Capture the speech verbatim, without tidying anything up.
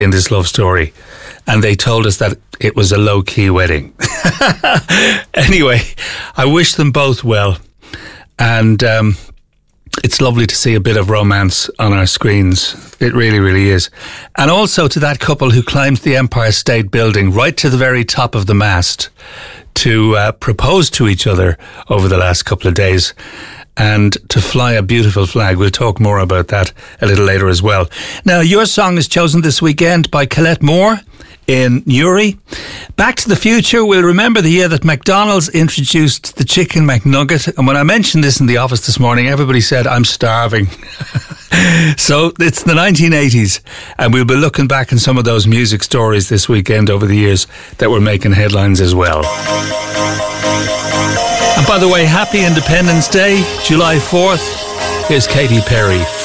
in this love story, and they told us that it was a low-key wedding. Anyway, I wish them both well, and um, it's lovely to see a bit of romance on our screens. It really, really is. And also to that couple who climbed the Empire State Building right to the very top of the mast to uh, propose to each other over the last couple of days and to fly a beautiful flag. We'll talk more about that a little later as well. Now, your song is chosen this weekend by Colette Moore in Newry. Back to the Future will remember the year that McDonald's introduced the Chicken McNugget. And when I mentioned this in the office this morning, everybody said, I'm starving. So it's the nineteen eighties, and we'll be looking back on some of those music stories this weekend over the years that were making headlines as well. And by the way, happy Independence Day, July fourth. Here's Katy Perry.